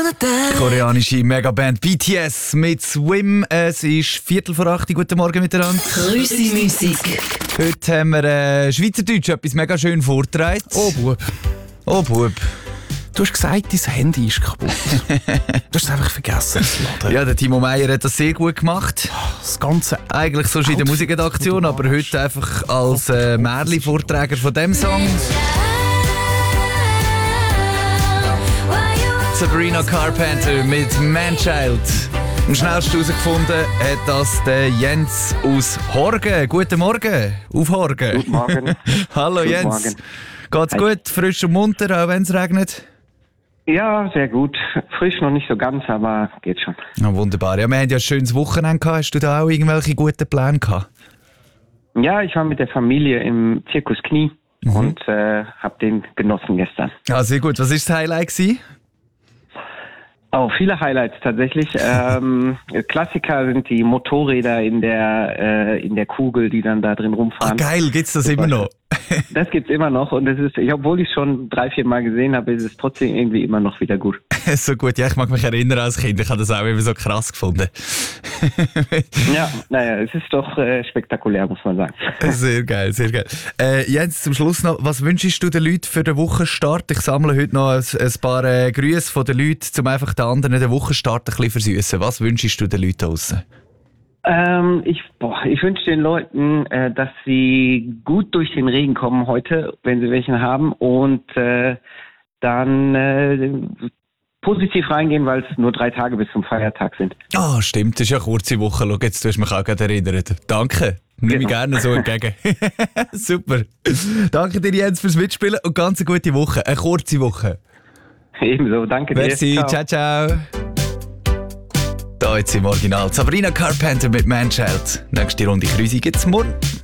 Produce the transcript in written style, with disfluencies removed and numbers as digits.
Koreanische Megaband BTS mit Swim. Es ist 7:45. Guten Morgen miteinander. Grüße Musik. Heute haben wir Schweizerdeutsch etwas mega schön vorgetragen. Oh, Bub. Oh, Bub. Du hast gesagt, dein Handy ist kaputt. Du hast es einfach vergessen zu laden. Ja, der Timo Meyer hat das sehr gut gemacht. Das Ganze. Eigentlich so in der Musikredaktion, aber heute einfach als Märli-Vorträger von dem Song. Sabrina Carpenter mit Manchild. Am schnellsten herausgefunden hat das der Jens aus Horgen. Guten Morgen. Auf Horgen. Guten Morgen. Hallo Guten Jens. Morgen. Geht's Hi. gut? Frisch und munter, auch wenn es regnet? Ja, sehr gut. Frisch noch nicht so ganz, aber geht schon. Ja, wunderbar. Ja, wir haben ja ein schönes Wochenende gehabt. Hast du da auch irgendwelche guten Pläne gehabt? Ja, ich war mit der Familie im Zirkus Knie und habe den genossen gestern. Ah, sehr gut. Was war das Highlight gewesen? Oh, viele Highlights tatsächlich. Klassiker sind die Motorräder in der Kugel, die dann da drin Ah, rumfahren. geil. Gibt's das immer noch? Das gibt's immer noch und es ist, obwohl ich schon 3-4 Mal gesehen habe, ist es trotzdem irgendwie immer noch wieder gut. So gut. Ja, ich mag mich erinnern als Kind. Ich habe das auch immer so krass gefunden. Ja, naja, es ist doch spektakulär, muss man sagen. Sehr geil, sehr geil. Jens, zum Schluss noch, was wünschst du den Leuten für den Wochenstart? Ich sammle heute noch ein paar Grüße von den Leuten, um einfach den anderen den Wochenstart ein bisschen versüßen. Was wünschst du den Leuten draussen? Ich wünsche den Leuten, dass sie gut durch den Regen kommen heute, wenn sie welchen haben, und dann positiv reingehen, weil es nur 3 Tage bis zum Feiertag sind. Ah, stimmt, das ist ja eine kurze Woche. Schau, jetzt hast du mich auch gerade erinnert. Danke, nehme ich gerne so entgegen. Super. Danke dir, Jens, fürs Mitspielen und ganz eine gute Woche. Eine kurze Woche. Ebenso, danke dir. Merci, ciao, ciao. Da jetzt im Original Sabrina Carpenter mit Manchild. Nächste Runde Krüsi gibt's morgen.